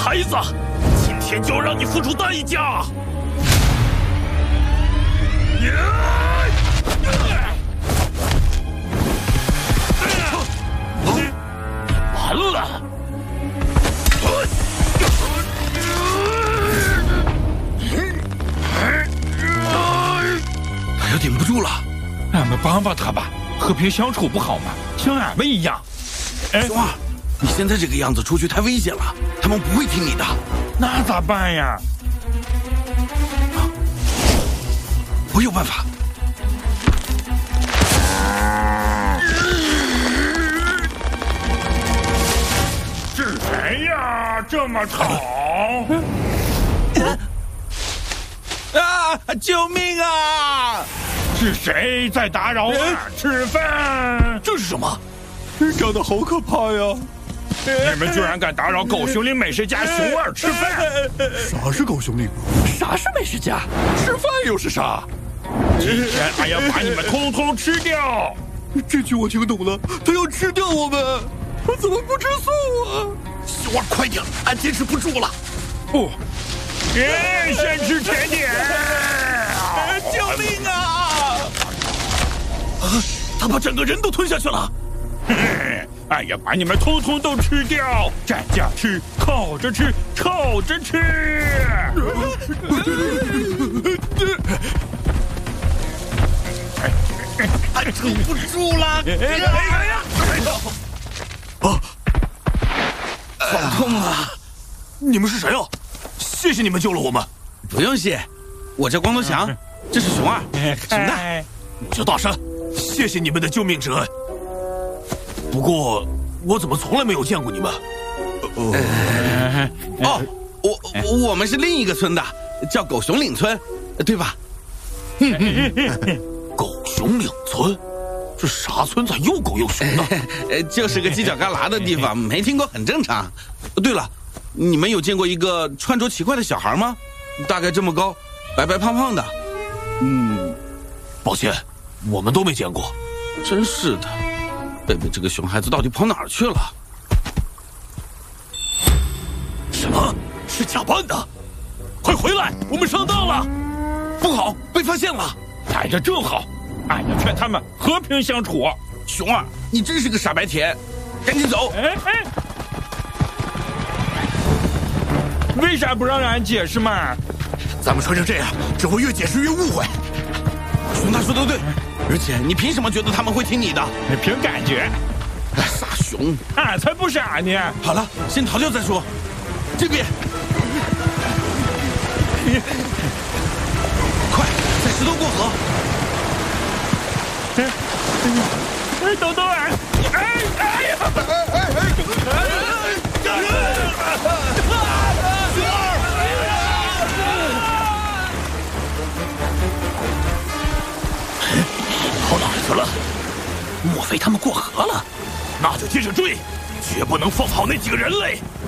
孩子，今天就要让你付出代价！完了！ 他要顶不住了， 俺们帮帮他吧，和平相处不好吗？像俺们一样。 熊二，你现在这个样子出去太危险了，他们不会听你的。 那咋办呀？ 我有办法。 是谁呀？这么吵！ 啊！救命啊！ 是谁在打扰我吃饭？ 这是什么？ 长得好可怕呀！ 你们居然敢打扰狗熊岭美食家熊二吃饭！ 啥是狗熊岭？ 啥是美食家？ 吃饭又是啥？今天俺要把你们通通吃掉！ 这句我听懂了，他要吃掉我们，他怎么不吃素啊？ 熊二，快点，俺坚持不住了！ 不，先吃甜点！ 救命啊！ 他把整个人都吞下去了！ 俺要把你们通通都吃掉！蘸酱吃，烤着吃，炒着吃！ 俺撑不住了！ 好痛啊！ 你们是谁啊？谢谢你们救了我们。 不用谢，我叫光头强，这是熊二，熊大， 我叫大山，谢谢你们的救命之恩。不过，我怎么从来没有见过你们？ 哦，我们是另一个村的，叫狗熊岭村，对吧？ 狗熊岭村，这啥村咋又狗又熊的？ 就是个犄角旮旯的地方，没听过很正常。对了，你们有见过一个穿着奇怪的小孩吗？大概这么高，白白胖胖的。 抱歉，我们都没见过。 真是的，贝贝这个熊孩子到底跑哪儿去了？ 什么？是假扮的？快回来，我们上当了！不好，被发现了！ 来的正好，俺要劝他们和平相处。 熊二，你真是个傻白甜，赶紧走！ 为啥不让俺解释嘛？ 咱们穿成这样，只会越解释越误会。 熊大说的对，而且你凭什么觉得他们会听你的？ 凭感觉。 傻熊， 俺才不傻呢！ 好了，先逃掉再说。这边，快，在石头过河。 等等俺！ 跑哪儿去了？莫非他们过河了？那就接着追，绝不能放跑那几个人类！